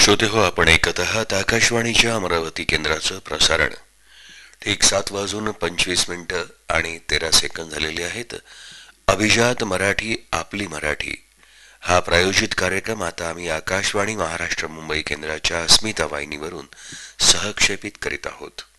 श्रोते हो, आपण ऐकत आहात आकाशवाणीच्या अमरावती केंद्राचं प्रसारण. ठीक 7:25 आणि 13 झालेले आहेत. अभिजात मराठी आपली मराठी हा प्रायोजित कार्यक्रम आता आम्ही आकाशवाणी महाराष्ट्र मुंबई केंद्राच्या अस्मिता वाहिनीवरून सहक्षेपित करीत आहोत.